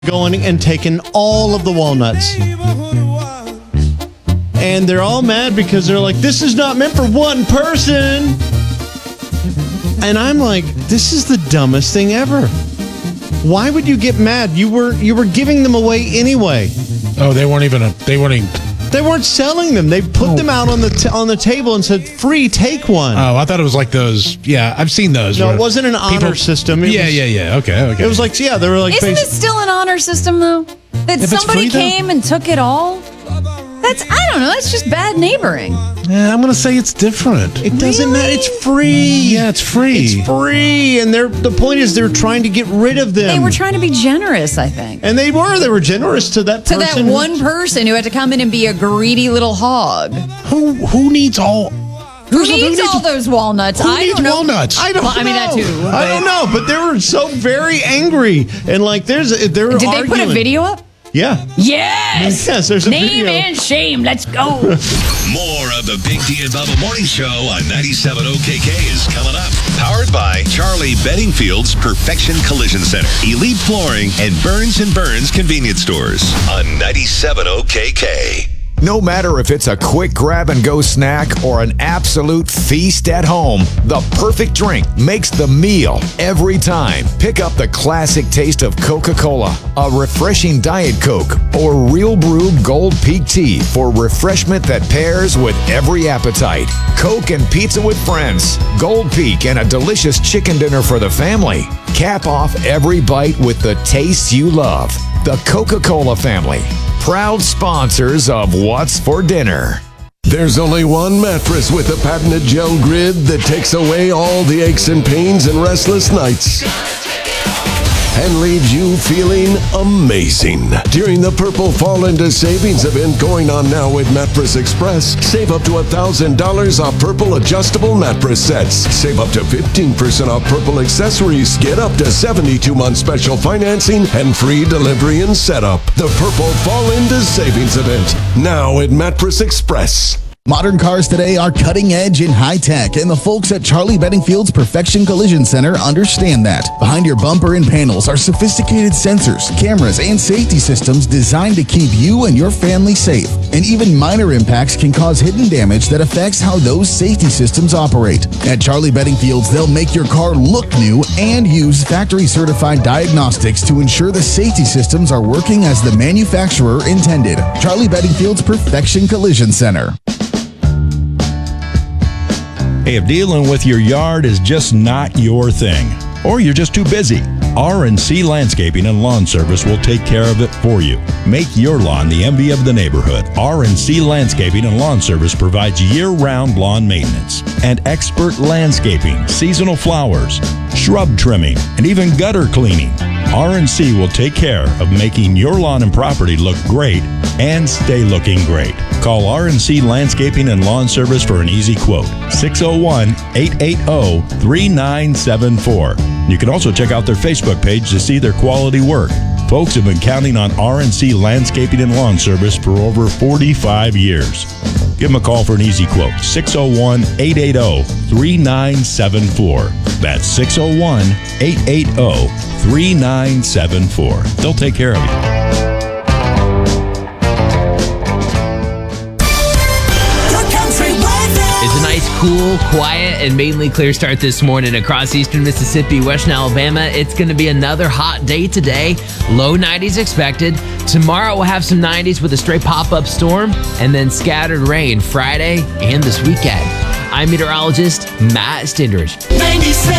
going and taking all of the walnuts. And they're all mad because they're like, this is not meant for one person. And I'm like, this is the dumbest thing ever. Why would you get mad? You were giving them away anyway. Oh, they weren't selling them. They put them out on the table and said, free, take one. Oh, I thought it was like those. Yeah, I've seen those. No, it wasn't an honor system. Yeah. Okay. It was like, yeah, they were like. Isn't it still an honor system though? That somebody came and took it all? I don't know. That's just bad neighboring. Yeah, I'm going to say it's different. It doesn't matter. It's free. Yeah, it's free. It's free. And the point is they're trying to get rid of them. They were trying to be generous, I think. And they were generous to that person. To that one person who had to come in and be a greedy little hog. Who needs all... Who needs all those walnuts? I don't know. Walnuts? I don't know. I mean, that too. I don't know, but they were so very angry. And like, Did they put a video up? Yeah. Yes! Yes, there's a Name video. and shame. Let's go. More of the Big D and Bubba Morning Show on 97 OKK is coming up. Powered by Charlie Bedingfield's Perfection Collision Center, Elite Flooring, and Burns & Burns Convenience Stores on 97 OKK. No matter if it's a quick grab-and-go snack or an absolute feast at home, the perfect drink makes the meal every time. Pick up the classic taste of Coca-Cola, a refreshing Diet Coke, or Real Brew Gold Peak Tea for refreshment that pairs with every appetite. Coke and pizza with friends, Gold Peak, and a delicious chicken dinner for the family. Cap off every bite with the taste you love. The Coca-Cola family. Proud sponsors of What's for Dinner. There's only one mattress with a patented gel grid that takes away all the aches and pains and restless nights and leaves you feeling amazing. During the Purple Fall Into Savings event going on now with Mattress Express, save up to $1,000 off Purple adjustable mattress sets. Save up to 15% off Purple accessories. Get up to 72-month special financing and free delivery and setup. The Purple Fall Into Savings event now at Mattress Express. Modern cars today are cutting edge and high tech, and the folks at Charlie Bedingfield's Perfection Collision Center understand that. Behind your bumper and panels are sophisticated sensors, cameras, and safety systems designed to keep you and your family safe. And even minor impacts can cause hidden damage that affects how those safety systems operate. At Charlie Bedingfield's, they'll make your car look new and use factory-certified diagnostics to ensure the safety systems are working as the manufacturer intended. Charlie Bedingfield's Perfection Collision Center. Hey, if dealing with your yard is just not your thing, or you're just too busy, R&C Landscaping and Lawn Service will take care of it for you. Make your lawn the envy of the neighborhood. R&C Landscaping and Lawn Service provides year-round lawn maintenance and expert landscaping, seasonal flowers, shrub trimming, and even gutter cleaning. R&C will take care of making your lawn and property look great and stay looking great. Call R&C Landscaping and Lawn Service for an easy quote. 601-880-3974. You can also check out their Facebook page to see their quality work. Folks have been counting on R&C Landscaping and Lawn Service for over 45 years. Give them a call for an easy quote. 601-880-3974. That's 601-880-3974. They'll take care of you. It's a nice, cool, quiet, and mainly clear start this morning across eastern Mississippi, western Alabama. It's going to be another hot day today. Low 90s expected. Tomorrow we'll have some 90s with a stray pop-up storm and then scattered rain Friday and this weekend. I'm meteorologist Matt Stindrich. 97.